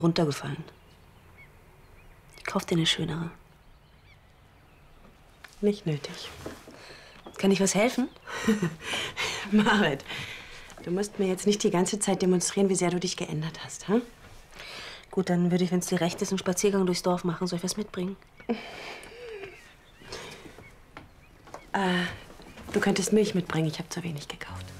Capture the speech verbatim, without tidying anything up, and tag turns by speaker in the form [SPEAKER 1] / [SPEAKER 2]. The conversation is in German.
[SPEAKER 1] runtergefallen. Ich kauf dir eine schönere.
[SPEAKER 2] Nicht nötig.
[SPEAKER 1] Kann ich was helfen?
[SPEAKER 2] Marit, du musst mir jetzt nicht die ganze Zeit demonstrieren, wie sehr du dich geändert hast, hm?
[SPEAKER 1] Gut, dann würde ich, wenn es dir recht ist, einen Spaziergang durchs Dorf machen. Soll ich was mitbringen?
[SPEAKER 2] Äh, du könntest Milch mitbringen. Ich habe zu wenig gekauft.